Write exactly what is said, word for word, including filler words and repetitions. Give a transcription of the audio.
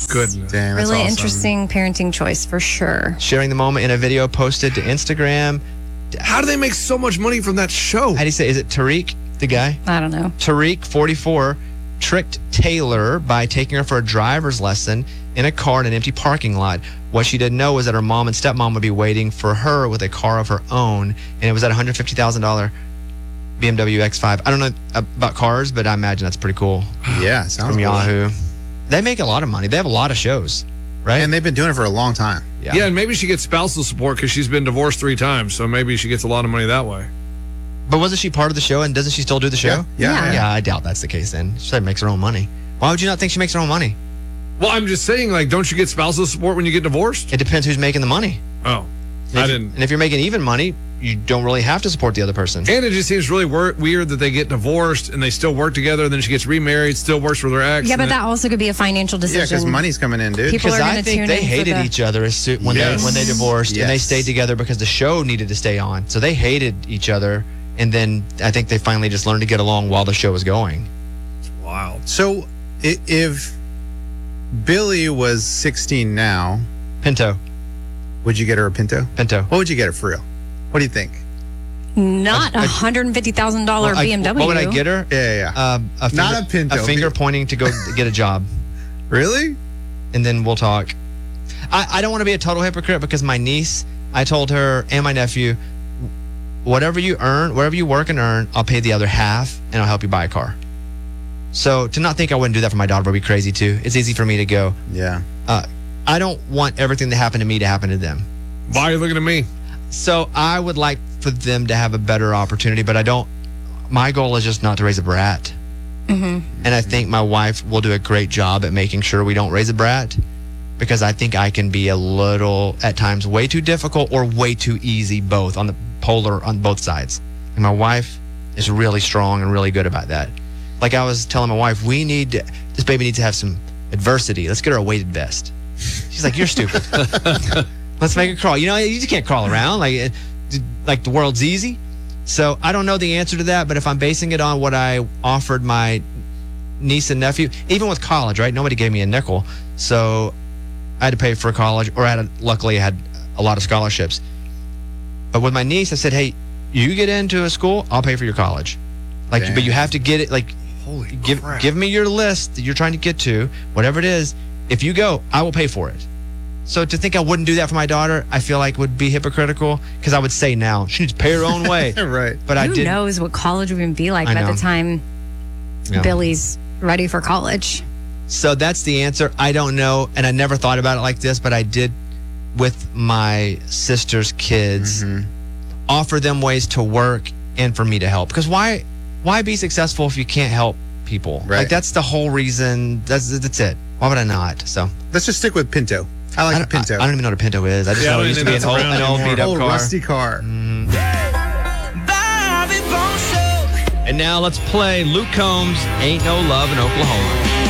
Goodness. Damn, that's Really awesome. interesting parenting choice for sure. Sharing the moment in a video posted to Instagram. How do they make so much money from that show? How do you say? Is it Tariq, the guy? I don't know. Tariq, forty-four, tricked Taylor by taking her for a driver's lesson in a car in an empty parking lot. What she didn't know was that her mom and stepmom would be waiting for her with a car of her own, and it was at a one hundred fifty thousand dollars B M W X five. I don't know about cars, but I imagine that's pretty cool. Yeah, it sounds From cool. Yahoo. They make a lot of money. They have a lot of shows, right? And they've been doing it for a long time. yeah. Yeah, and maybe she gets spousal support because she's been divorced three times, so maybe she gets a lot of money that way. But wasn't she part of the show, and doesn't she still do the show? Yeah, yeah. Yeah. Yeah, I doubt that's the case then. She said makes her own money. Why would you not think she makes her own money? Well, I'm just saying, like, don't you get spousal support when you get divorced? It depends who's making the money. Oh, And I if- didn't. And if you're making even money, you don't really have to support the other person. And it just seems really wor- weird that they get divorced and they still work together, and then she gets remarried, still works for their ex. Yeah, and but then- that also could be a financial Yeah, decision. because money's coming in, dude. People Because are I gonna think tune they in for hated the- each other as soon, when Yes. they when they divorced, and they Yes. stayed together because the show needed to stay on. So they hated each other, and then I think they finally just learned to get along while the show was going. Wow. So i- if Billy was sixteen now, Pinto, would you get her a Pinto? Pinto. What would you get her for real? What do you think? Not a hundred and fifty thousand dollar Well, I- B M W. What would I get her? Yeah, yeah. Um, a Not finger- a Pinto. A finger pointing to go get a job, Really? and then we'll talk. I, I don't want to be a total hypocrite because my niece, I told her and my nephew, whatever you earn, whatever you work and earn, I'll pay the other half, and I'll help you buy a car. So to not think I wouldn't do that for my daughter would be crazy too. It's easy for me to go, Yeah. uh, I don't want everything that happened to me to happen to them. Why are you looking at me? So I would like for them to have a better opportunity, but I don't. My goal is just not to raise a brat. Mm-hmm. And I think my wife will do a great job at making sure we don't raise a brat, because I think I can be a little, at times, way too difficult or way too easy, both on the polar, on both sides. And my wife is really strong and really good about that. Like I was telling my wife, we need, to, this baby needs to have some adversity. Let's get her a weighted vest. She's like, you're stupid. Let's make her crawl. You know, you just can't crawl around like it, like the world's easy. So I don't know the answer to that, but if I'm basing it on what I offered my niece and nephew, even with college, right? Nobody gave me a nickel, so I had to pay for college, or I had a, luckily I had a lot of scholarships. But with my niece, I said, hey, you get into a school, I'll pay for your college. Like, Dang. but you have to get it. Like, Holy give crap. give me your list that you're trying to get to, whatever it is. If you go, I will pay for it. So to think I wouldn't do that for my daughter, I feel like would be hypocritical, because I would say now she needs to pay her own way. Right. But I Who didn't. knows what college would even be like I by know. the time Yeah. Billy's ready for college? So that's the answer. I don't know, and I never thought about it like this, but I did with my sister's kids, Mm-hmm. offer them ways to work and for me to help. Because why why be successful if you can't help people? Right. Like that's the whole reason. That's that's it. Why would I not? So Let's just stick with Pinto. I like I the don't, I, Pinto. I don't even know what a Pinto is. I just Yeah, I know don't it used to even be an think old, that's an around old anymore. beat up Old car. rusty car. And now let's play Luke Combs' Ain't No Love in Oklahoma.